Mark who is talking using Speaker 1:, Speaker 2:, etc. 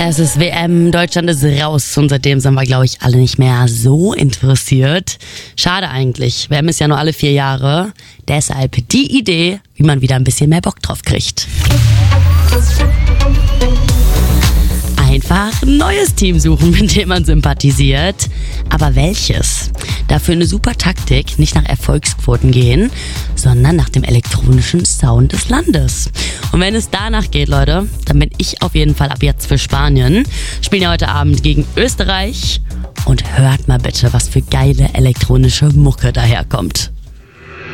Speaker 1: Es ist WM, Deutschland ist raus und seitdem sind wir, glaube ich, alle nicht mehr so interessiert. Schade eigentlich, WM ist ja nur alle 4 Jahre. Deshalb die Idee, wie man wieder ein bisschen mehr Bock drauf kriegt. Einfach ein neues Team suchen, mit dem man sympathisiert. Aber welches? Dafür eine super Taktik, nicht nach Erfolgsquoten gehen, sondern nach dem elektronischen Sound des Landes. Und wenn es danach geht, Leute, dann bin ich auf jeden Fall ab jetzt für Spanien. Spielen ja heute Abend gegen Österreich. Und hört mal bitte, was für geile elektronische Mucke daherkommt.